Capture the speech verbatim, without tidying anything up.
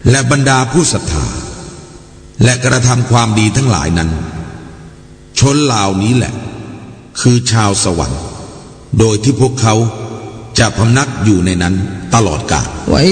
และบรรดาผู้ศรัทธาและกระทำความดีทั้งหลายนั้นชนเหล่านี้แหละคือชาวสวรรค์โดยที่พวกเขาจะพำนักอยู่ในนั้นตลอดกาล